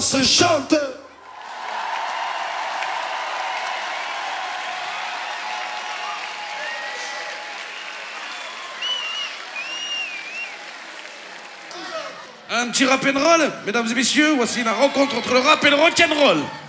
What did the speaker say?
danse, chante. Un petit rap and roll, mesdames et messieurs, voici la rencontre entre le rap et le rock'n'roll.